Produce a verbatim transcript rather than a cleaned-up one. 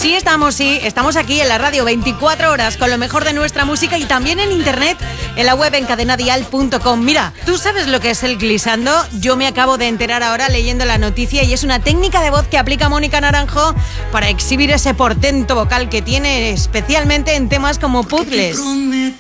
Sí estamos, sí, estamos aquí en la radio veinticuatro horas con lo mejor de nuestra música y también en internet, en la web en cadena dial punto com. Mira, ¿tú sabes lo que es el glissando? Yo me acabo de enterar ahora leyendo la noticia y es una técnica de voz que aplica Mónica Naranjo para exhibir ese portento vocal que tiene especialmente en temas como Puzzles.